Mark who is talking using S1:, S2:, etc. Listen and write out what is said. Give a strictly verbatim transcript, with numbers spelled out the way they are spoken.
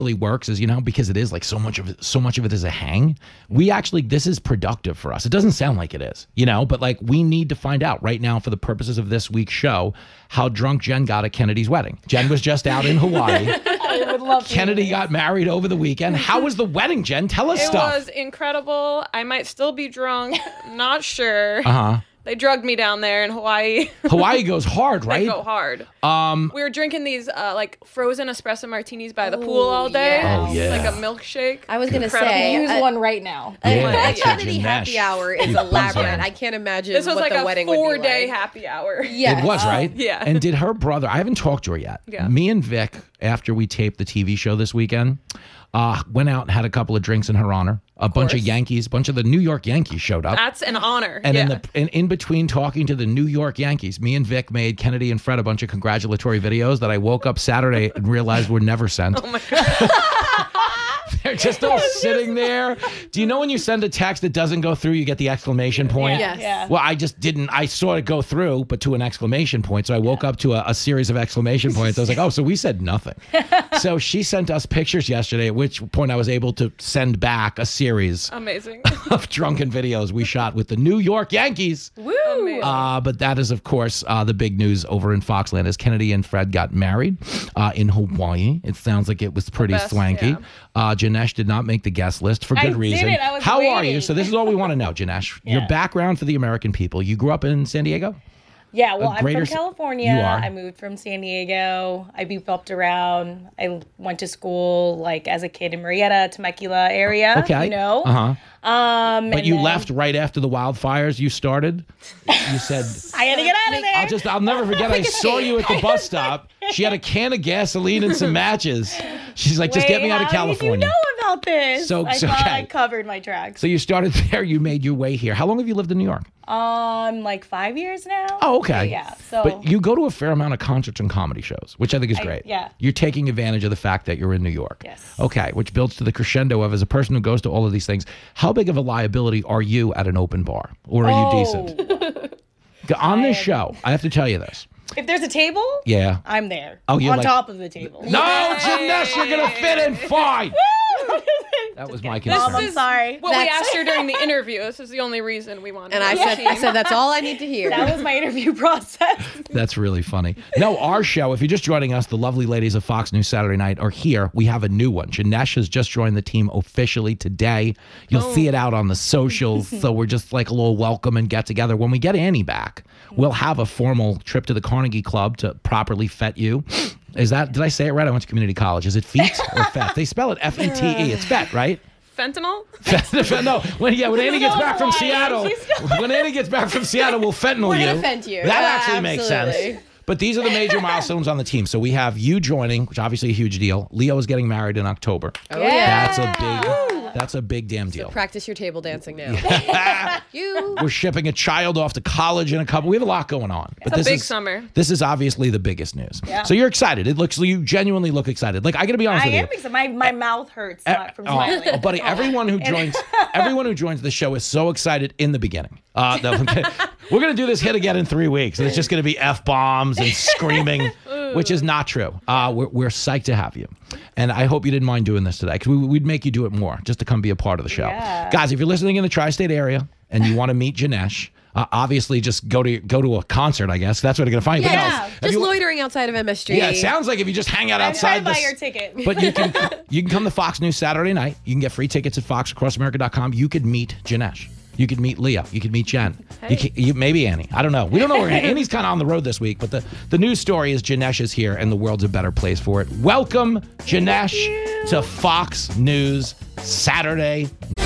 S1: really works is, you know, because it is like so much of it, so much of it is a hang. We actually, this is productive for us. It doesn't sound like it is, you know, but like we need to find out right now for the purposes of this week's show, how drunk Jen got at Kennedy's wedding. Jen was just out in Hawaii.
S2: I would love to.
S1: Kennedy got married over the weekend. How was the wedding, Jen? Tell us
S3: It
S1: stuff.
S3: It was incredible. I might still be drunk. Not sure.
S1: Uh-huh.
S3: They drugged me down there in Hawaii.
S1: Hawaii goes hard, right?
S3: They go hard.
S1: Um,
S3: we were drinking these uh, like frozen espresso martinis by the pool all day.
S2: yes.
S1: Oh, yeah.
S3: Like a milkshake.
S4: I was going to
S3: Incredible.
S4: say,
S2: Use
S4: uh,
S2: one right now.
S4: a-
S1: Yeah,
S4: a
S1: that's your
S4: Kennedy
S1: Janesh.
S4: happy hour is
S1: You
S4: elaborate.
S1: buzzing.
S4: I can't imagine
S3: This was
S4: what
S3: like
S4: the
S3: a
S4: wedding would be
S3: four-day
S4: like.
S3: happy hour.
S2: Yes.
S1: It was, right?
S3: Yeah.
S1: And did her brother, I haven't talked to her yet.
S3: Yeah.
S1: Me and Vic, after we taped the T V show this weekend, uh, went out and had a couple of drinks in her honor. A bunch of
S3: course.
S1: Yankees, a bunch of the New York Yankees showed up.
S3: That's an honor.
S1: And
S3: yeah.
S1: in the in, in between talking to the New York Yankees, me and Vic made Kennedy and Fred a bunch of congratulatory videos that I woke up Saturday and realized were never sent.
S3: Oh my God.
S1: They're just all sitting there. Do you know when you send a text that doesn't go through, you get the exclamation point?
S4: Yes.
S2: Yeah.
S1: Well, I just didn't. I saw it go through, but to an exclamation point. So I woke up to a, a series of exclamation points. I was like, oh, so we said nothing. So she sent us pictures yesterday, at which point I was able to send back a series
S3: Amazing.
S1: of drunken videos we shot with the New York Yankees.
S2: Woo!
S3: Amazing.
S1: Uh, but that is, of course, uh, the big news over in Foxland as Kennedy and Fred got married uh, in Hawaii. It sounds like it was pretty
S3: best,
S1: swanky.
S3: yeah.
S1: Uh, Janesh did not make the guest list for
S2: I
S1: good reason.
S2: didn't. I was
S1: How are you?
S2: waiting.
S1: So this is all we want to know, Janesh. Your
S2: Yeah.
S1: background for the American people. You grew up in San Diego?
S2: Yeah, well, I'm
S1: greater
S2: from
S1: s-
S2: California.
S1: You are.
S2: I moved from San Diego. I booped around. I went to school like as a kid in Marietta, Temecula area.
S1: Okay.
S2: You know.
S1: Uh-huh.
S2: Um,
S1: But
S2: and
S1: you
S2: then
S1: left right after the wildfires you started? You said...
S2: I had to get out of there.
S1: I'll just, I'll never forget. I saw you at the bus stop. She had a can of gasoline and some matches. She's like, just get
S2: Wait,
S1: me out of
S2: how
S1: California.
S2: Did you know about this?
S1: So-
S2: I
S1: so,
S2: thought
S1: okay.
S2: I covered my tracks.
S1: So you started there. You made your way here. How long have you lived in New York?
S2: Um, like five years now.
S1: Oh, okay.
S2: Yeah. So.
S1: But you go to a fair amount of concerts and comedy shows, which I think is
S2: I-
S1: great.
S2: yeah.
S1: You're taking advantage of the fact that you're in New York.
S2: Yes.
S1: Okay, which builds to the crescendo of, as a person who goes to all of these things, how big of a liability are you at an open bar? Or are
S2: Oh.
S1: you decent? On this show, I have to tell you this.
S2: If there's a table,
S1: Yeah.
S2: I'm there.
S1: Oh, you're
S2: on
S1: like-
S2: top of the table.
S1: No, Janesh, you're going to fit in fine. That was my
S2: Mom,
S1: concern.
S2: I'm sorry.
S3: What we
S4: That's-
S3: asked her during the interview. This is the only reason we wanted
S4: And
S3: her
S4: I
S3: on the
S4: said, I
S3: team.
S4: said, that's all I need to hear.
S2: That was my interview process.
S1: That's really funny. No, our show, if you're just joining us, the lovely ladies of Fox News Saturday Night are here. We have a new one. Janesh has just joined the team officially today. You'll see it out on the socials. So we're just like a little welcome and get together. When we get Annie back, we'll have a formal trip to the Carnegie Club to properly fet you. Is that, did I say it right? I went to community college. Is it feet or fet? They spell it F E T E. It's fet, right?
S3: Fentanyl?
S1: Fet- no, when, yeah, when Annie gets back from
S2: Hawaii.
S1: Seattle,
S2: She's still-
S1: when Annie gets back from Seattle, we'll fentanyl
S4: We're
S1: you.
S4: gonna fent you.
S1: That
S4: Yeah,
S1: actually makes sense.
S4: absolutely.
S1: But these are the major milestones on the team. So we have you joining, which is obviously a huge deal. Leo is getting married in October.
S4: Oh, yeah.
S1: That's a big, that's a big damn deal.
S4: Practice your table dancing now. You.
S1: We're shipping a child off to college in a couple. We have a lot going on. But
S3: It's a
S1: this
S3: big
S1: is,
S3: summer.
S1: This is obviously the biggest news.
S2: Yeah.
S1: So you're excited. It looks you genuinely look excited. Like I got to be honest
S2: I
S1: with
S2: am
S1: you.
S2: because my, my mouth hurts
S1: Eh,
S2: not from
S1: oh,
S2: smiling.
S1: oh, buddy, everyone who joins, everyone who joins the show is so excited in the beginning. Uh, no, we're gonna do this hit again in three weeks, and it's just gonna be f bombs and screaming, which is not true. Uh, we're we're psyched to have you, and I hope you didn't mind doing this today because we, we'd make you do it more just to come be a part of the show,
S2: Yeah.
S1: guys. If you're listening in the tri-state area and you want to meet Janesh. Uh, obviously, just go to go to a concert. I guess that's what you're gonna find. But
S4: Yeah.
S1: no, if
S4: Just
S1: you-
S4: loitering outside of M S G.
S1: yeah, it sounds like if you just hang out
S2: I'm
S1: outside
S2: trying to buy
S1: this-
S2: your ticket.
S1: but you can you can come to Fox News Saturday night. You can get free tickets at fox across america dot com. You could meet Janesh. You could meet Leah. You could meet Jen. You could, you, maybe Annie. I don't know. We don't know where Annie's kind of on the road this week. But the, the news story is Janesh is here and the world's a better place for it. Welcome, Janesh, to Fox News Saturday